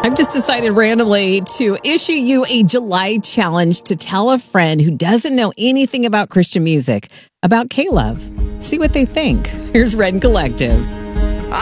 I've just decided randomly to issue you a July challenge to tell a friend who doesn't know anything about Christian music about K-Love. See what they think. Here's Red Collective.